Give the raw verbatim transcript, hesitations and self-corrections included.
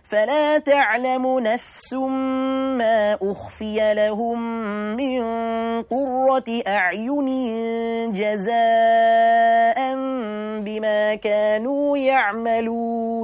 فلا تعلم نفس ما أخفي لهم من قرة أعين جزاء بما كانوا يعملون.